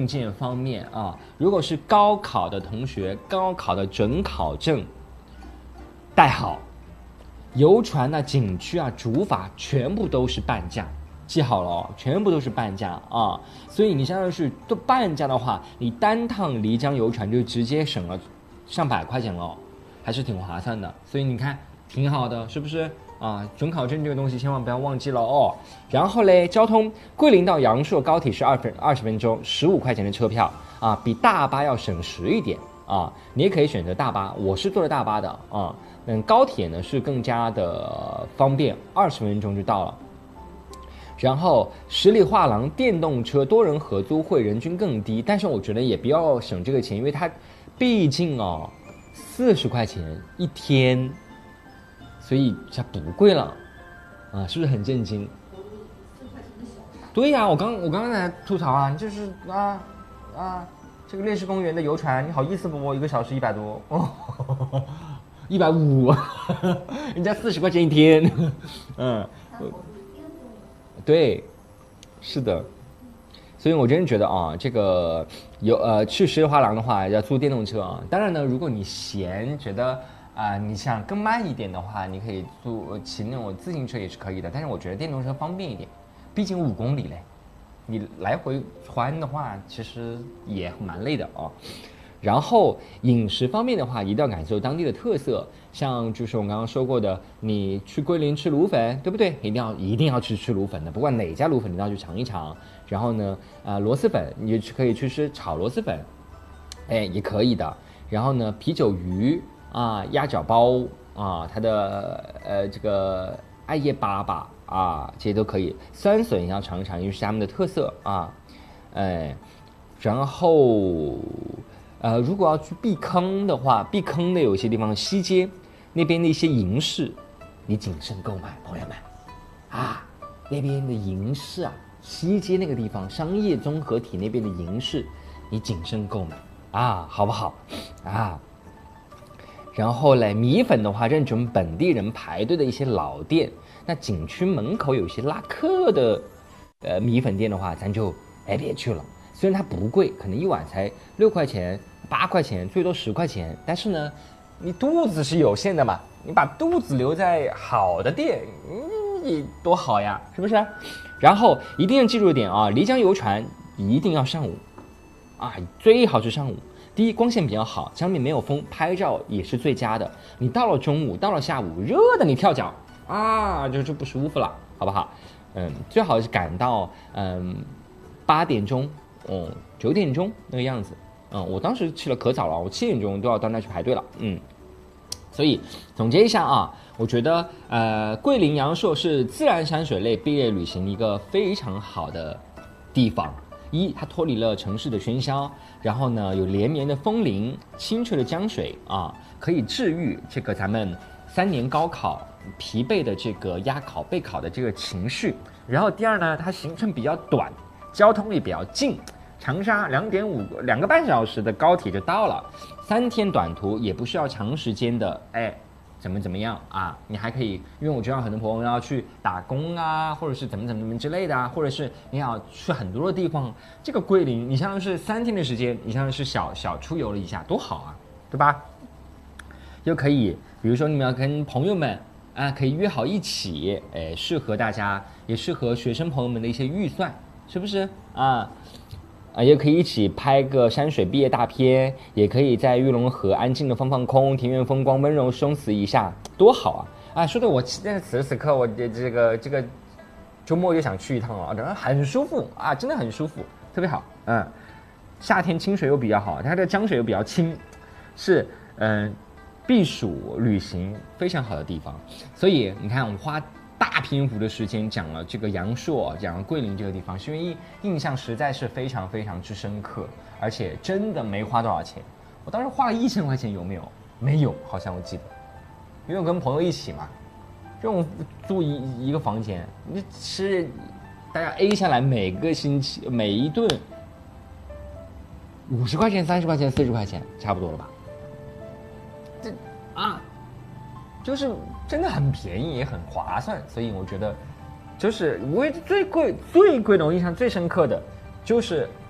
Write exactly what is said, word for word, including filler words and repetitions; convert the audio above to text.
证件方面啊，如果是高考的同学，高考的准考证带好，游船呢、景区啊、竹筏全部都是半价，记好了哦，全部都是半价啊。所以你相当于是都半价的话，你单趟漓江游船就直接省了上百块钱了，还是挺划算的。所以你看，挺好的，是不是？啊，准考证这个东西千万不要忘记了哦。然后嘞，交通，桂林到阳朔高铁是二分二十分钟，十五块钱的车票啊，比大巴要省时一点啊。你也可以选择大巴，我是坐的大巴的啊。嗯，高铁呢是更加的方便，二十分钟就到了。然后十里画廊电动车多人合租会人均更低，但是我觉得也不要省这个钱，因为它毕竟哦四十块钱一天。所以它不贵了，啊，是不是很震惊？对呀、啊，我刚我刚刚才吐槽啊，就是啊啊，这个烈士公园的游船，你好意思不？一个小时一百多，哦，一百五，人家四十块钱一天，嗯，对，是的，所以我真的觉得啊，这个有呃去十里画廊的话要租电动车啊，当然呢，如果你闲觉得。啊、呃，你想更慢一点的话，你可以坐骑那种自行车也是可以的，但是我觉得电动车方便一点，毕竟五公里嘞，你来回穿的话，其实也蛮累的啊。然后饮食方面的话，一定要感受当地的特色，像就是我刚刚说过的，你去桂林吃卤粉，对不对？一定要一定要去吃卤粉的，不管哪家卤粉，你都要去尝一尝。然后呢，啊、呃，螺蛳粉你就可以去吃炒螺蛳粉，哎，也可以的。然后呢，啤酒鱼。啊，鸭脚包啊，它的呃这个艾叶粑粑啊，这些都可以。酸笋要尝一尝，因为是他们的特色啊。哎，然后呃，如果要去避坑的话，避坑的有些地方，西街那边的一些银饰，你谨慎购买，朋友们啊，那边的银饰啊，西街那个地方商业综合体那边的银饰，你谨慎购买啊，好不好啊？然后嘞，米粉的话，认准本地人排队的一些老店。那景区门口有些拉客的，呃，米粉店的话，咱就哎别去了。虽然它不贵，可能一碗才六块钱、八块钱，最多十块钱。但是呢，你肚子是有限的嘛，你把肚子留在好的店，嗯，多好呀，是不是？然后一定要记住一点啊，漓江游船一定要上午，啊，最好是上午。第一，光线比较好，上面没有风，拍照也是最佳的。你到了中午，到了下午，热的你跳脚啊，就就不舒服了，好不好？嗯，最好是赶到嗯八点钟，哦九点钟那个样子。嗯，我当时去了可早了，我七点钟都要到那去排队了。嗯，所以总结一下啊，我觉得呃桂林阳朔是自然山水类毕业旅行一个非常好的地方。一，它脱离了城市的喧嚣，然后呢，有连绵的枫林、清澈的江水啊，可以治愈这个咱们三年高考疲惫的这个压考备考的这个情绪。然后第二呢，它行程比较短，交通也比较近，长沙两点五两个半小时的高铁就到了，三天短途也不需要长时间的哎。怎么怎么样啊？你还可以，因为我知道很多朋友要去打工啊，或者是怎么怎么怎么之类的啊，或者是你要去很多的地方。这个桂林，你像是三天的时间，你像是小小出游了一下，多好啊，对吧？又可以，比如说你们要跟朋友们啊，可以约好一起，哎，适合大家，也适合学生朋友们的一些预算，是不是啊？啊，也可以一起拍个山水毕业大片，也可以在玉龙河安静的放放空，庭院风光温柔生死一下，多好啊！啊，说的我现在此时此刻，我这个这个周末又想去一趟啊，真的很舒服啊，真的很舒服，特别好。嗯，夏天清水又比较好，它的江水又比较清，是嗯、呃、避暑旅行非常好的地方。所以你看，我花大篇幅的时间讲了这个阳朔，讲了桂林这个地方，是因为印象实在是非常非常之深刻，而且真的没花多少钱。我当时花了一千块钱，有没有？没有，好像我记得，因为我跟朋友一起嘛，这种住一一个房间，你吃，大家 A 下来，每个星期每一顿五十块钱、三十块钱、四十块钱，差不多了吧？这啊。就是真的很便宜，也很划算，所以我觉得，就是我最贵最贵的，我印象最深刻的，就是